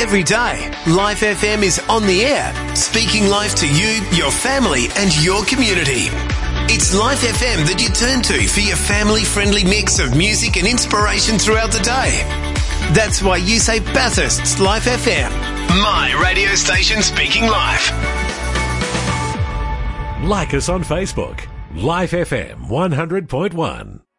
Every day, Life FM is on the air, speaking life to you, your family and your community. It's Life FM that you turn to for your family-friendly mix of music and inspiration throughout the day. That's why you say Bathurst's Life FM, my radio station speaking life. Like us on Facebook, Life FM 100.1.